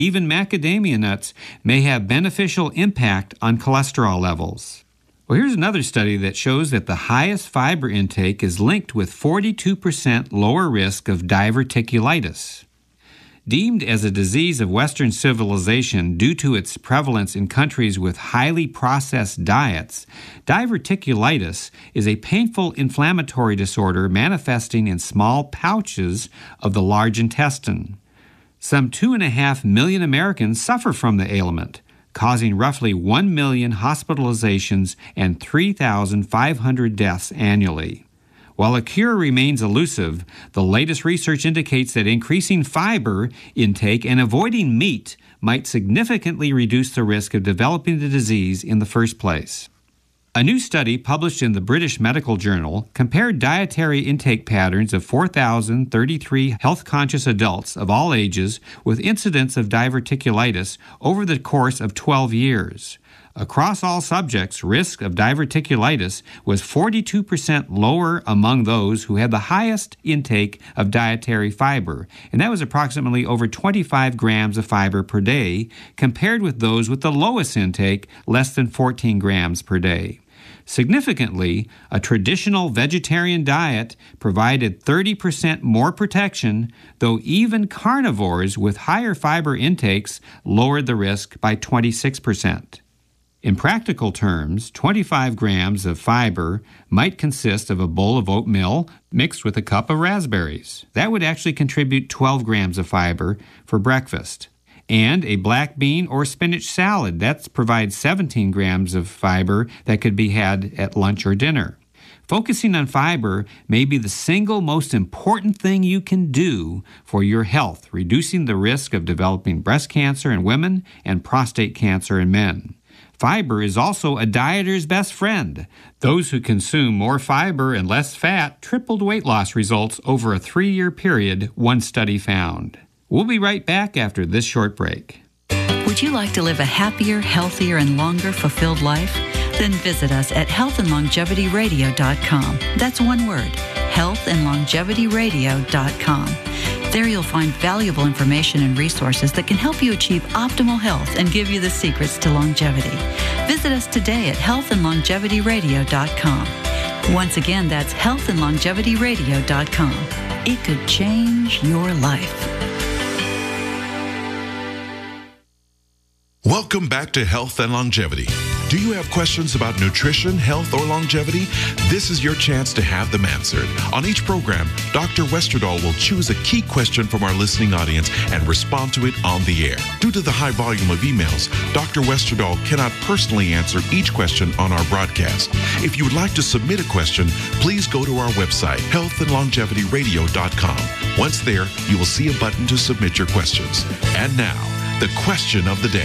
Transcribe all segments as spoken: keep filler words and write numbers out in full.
Even macadamia nuts may have beneficial impact on cholesterol levels. Well, here's another study that shows that the highest fiber intake is linked with forty-two percent lower risk of diverticulitis. Deemed as a disease of Western civilization due to its prevalence in countries with highly processed diets, diverticulitis is a painful inflammatory disorder manifesting in small pouches of the large intestine. Some two and a half million Americans suffer from the ailment, causing roughly one million hospitalizations and three thousand five hundred deaths annually. While a cure remains elusive, the latest research indicates that increasing fiber intake and avoiding meat might significantly reduce the risk of developing the disease in the first place. A new study published in the British Medical Journal compared dietary intake patterns of four thousand thirty-three health-conscious adults of all ages with incidence of diverticulitis over the course of twelve years. Across all subjects, risk of diverticulitis was forty-two percent lower among those who had the highest intake of dietary fiber, and that was approximately over twenty-five grams of fiber per day, compared with those with the lowest intake, less than fourteen grams per day. Significantly, a traditional vegetarian diet provided thirty percent more protection, though even carnivores with higher fiber intakes lowered the risk by twenty-six percent. In practical terms, twenty-five grams of fiber might consist of a bowl of oatmeal mixed with a cup of raspberries. That would actually contribute twelve grams of fiber for breakfast. And a black bean or spinach salad, that provides seventeen grams of fiber that could be had at lunch or dinner. Focusing on fiber may be the single most important thing you can do for your health, reducing the risk of developing breast cancer in women and prostate cancer in men. Fiber is also a dieter's best friend. Those who consume more fiber and less fat tripled weight loss results over a three-year period, one study found. We'll be right back after this short break. Would you like to live a happier, healthier, and longer fulfilled life? Then visit us at health and longevity radio dot com. That's one word, health and longevity radio dot com. There you'll find valuable information and resources that can help you achieve optimal health and give you the secrets to longevity. Visit us today at health and longevity radio dot com. Once again, that's health and longevity radio dot com. It could change your life. Welcome back to Health and Longevity. Do you have questions about nutrition, health, or longevity? This is your chance to have them answered. On each program, Doctor Westerdahl will choose a key question from our listening audience and respond to it on the air. Due to the high volume of emails, Doctor Westerdahl cannot personally answer each question on our broadcast. If you would like to submit a question, please go to our website, health and longevity radio dot com. Once there, you will see a button to submit your questions. And now, the question of the day.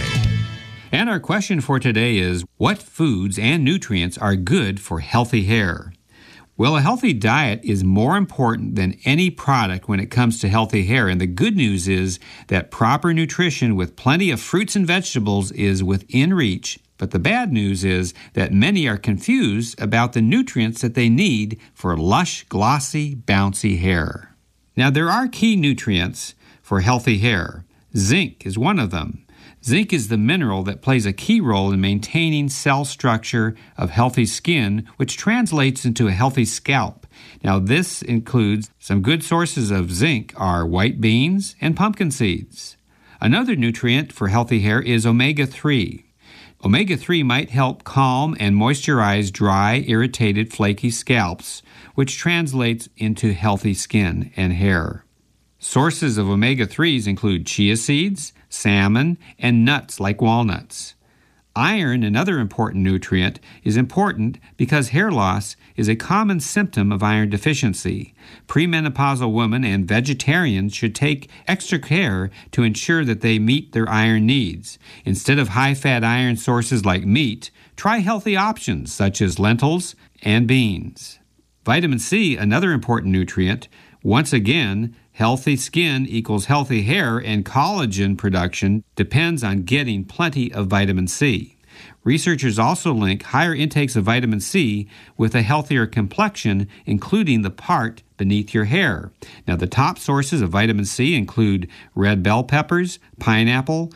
And our question for today is, what foods and nutrients are good for healthy hair? Well, a healthy diet is more important than any product when it comes to healthy hair. And the good news is that proper nutrition with plenty of fruits and vegetables is within reach. But the bad news is that many are confused about the nutrients that they need for lush, glossy, bouncy hair. Now, there are key nutrients for healthy hair. Zinc is one of them. Zinc is the mineral that plays a key role in maintaining cell structure of healthy skin, which translates into a healthy scalp. Now, this includes some good sources of zinc are white beans and pumpkin seeds. Another nutrient for healthy hair is omega three. omega three might help calm and moisturize dry, irritated, flaky scalps, which translates into healthy skin and hair. Sources of omega threes include chia seeds, salmon, and nuts like walnuts. Iron, another important nutrient, is important because hair loss is a common symptom of iron deficiency. Premenopausal women and vegetarians should take extra care to ensure that they meet their iron needs. Instead of high-fat iron sources like meat, try healthy options such as lentils and beans. Vitamin C, another important nutrient. Once again, healthy skin equals healthy hair, and collagen production depends on getting plenty of vitamin C. Researchers also link higher intakes of vitamin C with a healthier complexion, including the part beneath your hair. Now, the top sources of vitamin C include red bell peppers, pineapple,